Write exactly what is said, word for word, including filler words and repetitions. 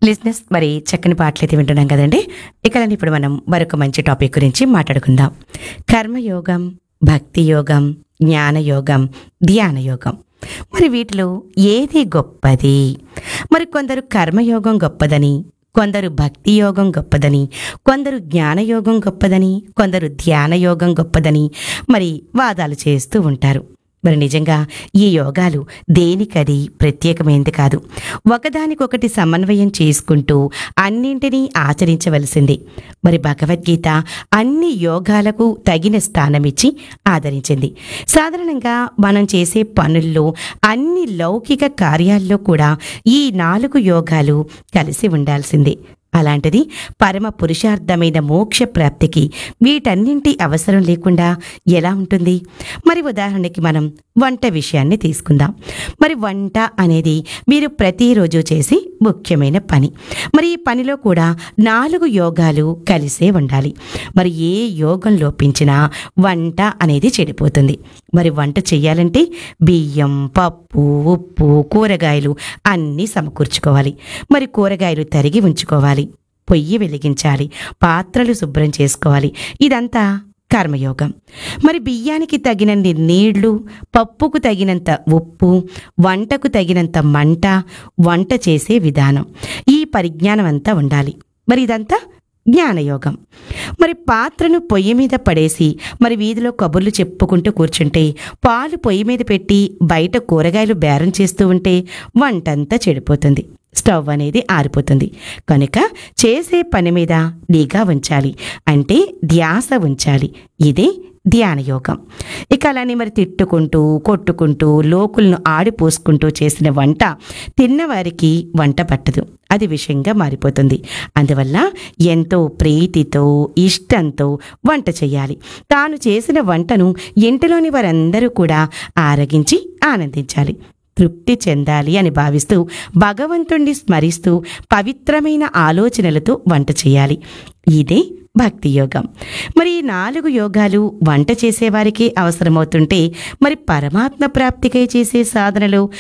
లిజినెస్ మరి చక్కని పాటలైతే వింటున్నాం కదండి. ఇక ఇప్పుడు మనం మరొక మంచి టాపిక్ గురించి మాట్లాడుకుందాం. కర్మయోగం, భక్తి యోగం, జ్ఞానయోగం, ధ్యానయోగం. మరి వీటిలో ఏది గొప్పది? మరి కొందరు కర్మయోగం గొప్పదని, కొందరు భక్తి యోగం గొప్పదని, కొందరు జ్ఞానయోగం గొప్పదని, కొందరు ధ్యానయోగం గొప్పదని మరి వాదాలు చేస్తూ ఉంటారు. మరి నిజంగా ఈ యోగాలు దేనికది ప్రత్యేకమైనది కాదు. ఒకదానికొకటి సమన్వయం చేసుకుంటూ అన్నింటినీ ఆచరించవలసిందే. మరి భగవద్గీత అన్ని యోగాలకు తగిన స్థానమిచ్చి ఆదరించింది. సాధారణంగా మనం చేసే పనుల్లో, అన్ని లౌకిక కార్యాల్లో కూడా ఈ నాలుగు యోగాలు కలిసి ఉండాల్సిందే. అలాంటిది పరమ పురుషార్థమైన మోక్ష ప్రాప్తికి వీటన్నింటి అవసరం లేకుండా ఎలా ఉంటుంది? మరి ఉదాహరణకి మనం వంట విషయాన్ని తీసుకుందాం. మరి వంట అనేది మీరు ప్రతిరోజు చేసి ముఖ్యమైన పని. మరి ఈ పనిలో కూడా నాలుగు యోగాలు కలిసే ఉండాలి. మరి ఏ యోగం లోపించినా వంట అనేది చెడిపోతుంది. మరి వంట చెయ్యాలంటే బియ్యం, పప్పు, ఉప్పు, కూరగాయలు అన్నీ సమకూర్చుకోవాలి. మరి కూరగాయలు తరిగి ఉంచుకోవాలి, పొయ్యి వెలిగించాలి, పాత్రలు శుభ్రం చేసుకోవాలి. ఇదంతా కర్మయోగం. మరి బియ్యానికి తగినన్ని నీళ్లు, పప్పుకు తగినంత ఉప్పు, వంటకు తగినంత మంట, వంట చేసే విధానం, ఈ పరిజ్ఞానం అంతా ఉండాలి. మరి ఇదంతా జ్ఞానయోగం. మరి పాత్రను పొయ్యి మీద పడేసి మరి వీధిలో కబుర్లు చెప్పుకుంటూ కూర్చుంటే, పాలు పొయ్యి మీద పెట్టి బయట కూరగాయలు బేరం చేస్తూ ఉంటే వంటంతా చెడిపోతుంది, స్టవ్ అనేది ఆరిపోతుంది. కనుక చేసే పని మీద నిఘా ఉంచాలి, అంటే ధ్యాస ఉంచాలి. ఇదే ధ్యానయోగం. ఇక అలానే మరి తిట్టుకుంటూ, కొట్టుకుంటూ, లోకులను ఆడిపోసుకుంటూ చేసిన వంట తిన్నవారికి వంట పట్టదు, అది విషయంగా మారిపోతుంది. అందువల్ల ఎంతో ప్రీతితో, ఇష్టంతో వంట చేయాలి. తాను చేసిన వంటను ఇంటిలోని వారందరూ కూడా ఆరగించి ఆనందించాలి, తృప్తి చెందాలి అని భావిస్తూ భగవంతుణ్ణి స్మరిస్తూ పవిత్రమైన ఆలోచనలతో వంట చేయాలి. ఇదే భక్తి యోగం. మరి ఈ నాలుగు యోగాలు వంట చేసేవారికి అవసరమవుతుంటే, మరి పరమాత్మ ప్రాప్తికై చేసే సాధనలో